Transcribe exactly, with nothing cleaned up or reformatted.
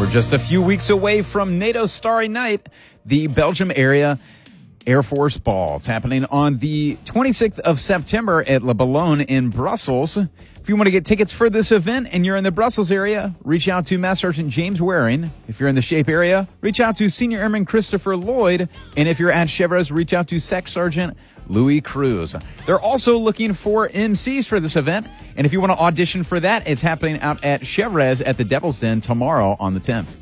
We're just a few weeks away from NATO Starry Night, the Belgium area Air Force Ball. It's happening on the twenty-sixth of September at Le Ballon in Brussels. If you want to get tickets for this event and you're in the Brussels area, reach out to Master Sergeant James Waring. If you're in the Shape area, reach out to Senior Airman Christopher Lloyd. And if you're at Chevres, reach out to Sec Sergeant Louis Cruz. They're also looking for M Cs for this event. And if you want to audition for that, it's happening out at Chevres at the Devil's Den tomorrow on the tenth.